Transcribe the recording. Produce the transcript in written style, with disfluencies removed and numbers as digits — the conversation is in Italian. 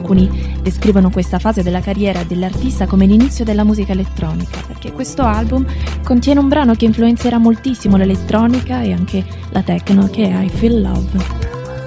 alcuni descrivono questa fase della carriera dell'artista come l'inizio della musica elettronica, perché questo album contiene un brano che influenzerà moltissimo l'elettronica e anche la techno, che è I Feel Love.